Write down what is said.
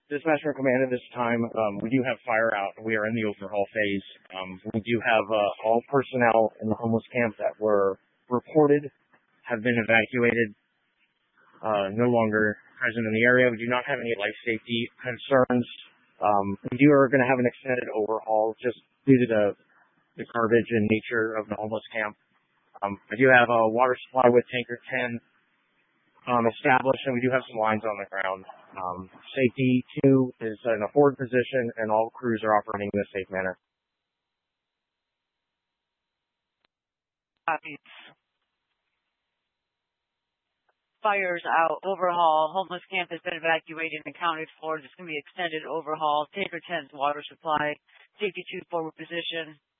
Dispatcher Command, at this time, we do have fire out. We are in the overhaul phase. We do have all personnel in the homeless camp that were reported have been evacuated, no longer present in the area. We do not have any life safety concerns. We are going to have an extended overhaul just due to the garbage and nature of the homeless camp. I do have a water supply with tanker 10 established, and we do have some lines on the ground. Safety 2 is in a forward position, and all crews are operating in a safe manner. Fires out, overhaul, homeless camp has been evacuated and accounted for. There's going to be extended overhaul, tanker 10's water supply, safety 2 forward position.